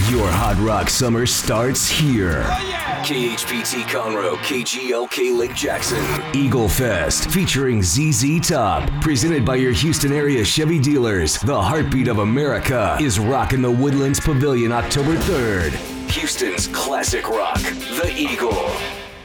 Your hot rock summer starts here. Oh, yeah. KHPT Conroe, KGLK Lake Jackson. Eagle Fest featuring ZZ Top. Presented by your Houston area Chevy dealers. The heartbeat of America is rocking the Woodlands Pavilion October 3rd. Houston's classic rock, The Eagle.